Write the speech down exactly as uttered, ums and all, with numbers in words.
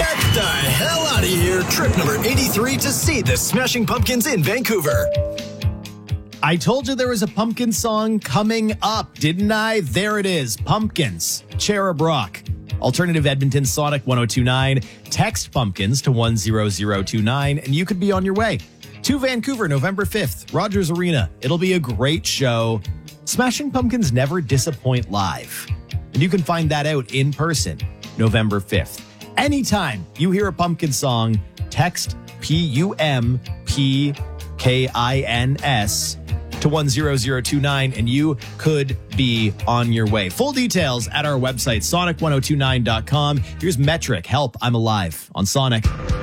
Get the hell out of here. Trip number eighty-three to see the Smashing Pumpkins in Vancouver. I told you there was a pumpkin song coming up, didn't I? There it is. Pumpkins. Cherub Rock. Alternative Edmonton Sonic one oh two nine. Text Pumpkins to one zero zero two nine and you could be on your way. To Vancouver, November fifth, Rogers Arena. It'll be a great show. Smashing Pumpkins never disappoint live. And you can find that out in person, November fifth. Anytime you hear a pumpkin song, text P U M P K I N S to one zero zero two nine and you could be on your way. Full details at our website, sonic one oh two nine dot com. Here's Metric, Help, I'm Alive on Sonic.